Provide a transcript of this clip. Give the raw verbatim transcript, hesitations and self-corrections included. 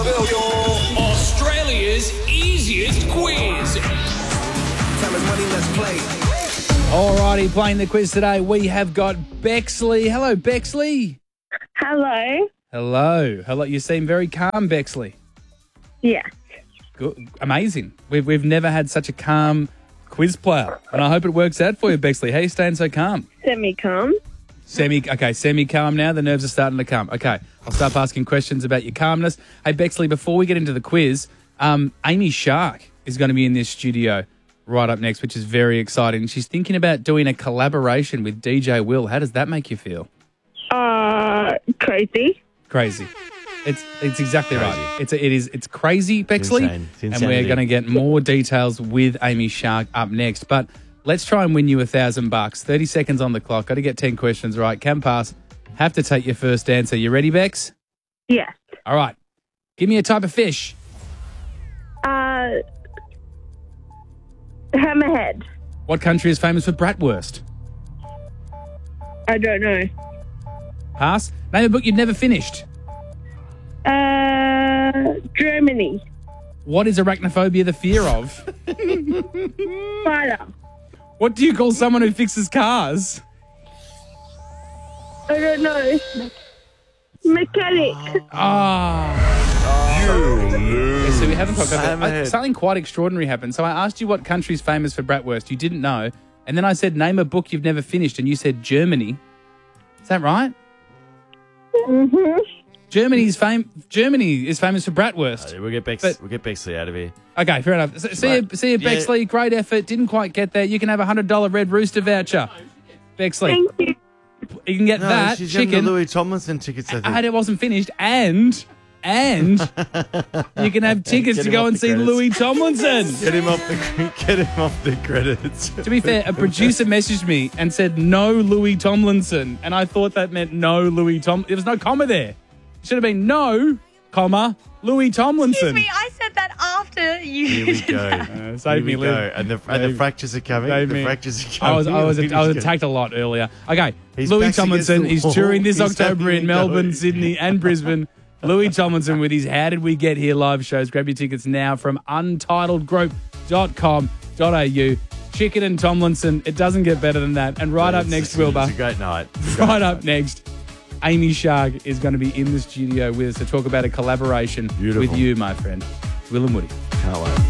Australia's easiest quiz. Tell us money, let's play. Alrighty, playing the quiz today, we have got Bexley. Hello, Bexley. Hello. Hello. Hello. You seem very calm, Bexley. Yeah. Good. Amazing. We've we've never had such a calm quiz player, and I hope it works out for you, Bexley. How are you staying so calm? Semi-calm. Semi. Okay, semi-calm now. The nerves are starting to come. Okay, I'll start asking questions about your calmness. Hey, Bexley, before we get into the quiz, um, Amy Shark is going to be in this studio right up next, which is very exciting. She's thinking about doing a collaboration with D J Will. How does that make you feel? Uh, crazy. Crazy. It's it's exactly Crazy. right. It's a, it is it's crazy, Bexley, insane. It's and insanity. we're going to get more details with Amy Shark up next. But let's try and win you a thousand bucks. Thirty seconds on the clock. Got to get ten questions right. Can pass. Have to take your first answer. You ready, Bex? Yes. All right. Give me a type of fish. Uh, hammerhead. What country is famous for bratwurst? I don't know. Pass. Name a book you've never finished. Uh, Germany. What is arachnophobia the fear of? Spider. What do you call someone who fixes cars? I don't know. Mechanic. Ah. Yeah, so we haven't talked about Hammerhead. that. Something quite extraordinary happened. So I asked you what country's famous for bratwurst. You didn't know. And then I said, name a book you've never finished. And you said Germany. Is that right? Mm-hmm. Germany's fam- Germany is famous for bratwurst. We'll get Bex. But- we'll get Bexley out of here. Okay, fair enough. S- See you, Right. see you, Yeah. Bexley. Great effort. Didn't quite get there. You can have a one hundred dollars Red Rooster voucher. Bexley, Thank you. you can get No, that she's getting chicken. the Louis Tomlinson tickets. I think. I it wasn't finished. And, and you can have tickets Get to him go off and the see credits. Louis Tomlinson. Get him off the get him off the credits. To be fair, a producer messaged me and said no Louis Tomlinson, and I thought that meant no Louis Tom. There was no comma there. It should have been no, comma Louis Tomlinson. Excuse me, I said that after you. Here we did go. that. Uh, save Here me, we go. Liv. And the and the Save- fractures are coming. save The me. fractures are I coming. was I was I was He's attacked a lot earlier. Okay, His Louis back's against Tomlinson the is wall. touring this He's October having in a Melbourne, go. Sydney, and Brisbane. Louis Tomlinson with his How Did We Get Here live shows. Grab your tickets now from untitled group dot com dot a u. Chicken and Tomlinson. It doesn't get better than that. And right up It's- next, Wilbur. It's a great night. It's a great Right up night. next, Amy Shark is going to be in the studio with us to talk about a collaboration Beautiful. with you, my friend. Will and Woody. Can't wait.